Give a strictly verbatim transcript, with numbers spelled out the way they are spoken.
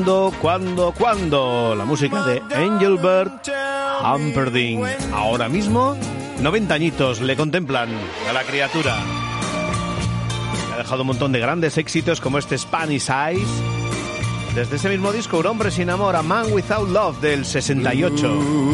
¿Cuándo, cuándo, cuándo? La música de Engelbert Humperdinck. Ahora mismo, noventa añitos le contemplan a la criatura. Ha dejado un montón de grandes éxitos como este Spanish Eyes. Desde ese mismo disco, Un hombre sin amor, A Man Without Love, del sesenta y ocho.